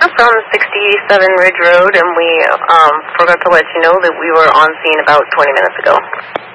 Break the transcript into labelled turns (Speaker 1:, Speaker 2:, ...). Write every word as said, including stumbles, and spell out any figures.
Speaker 1: We're from sixty-seven Ridge Road, and we um, forgot to let you know that we were on scene about twenty minutes ago.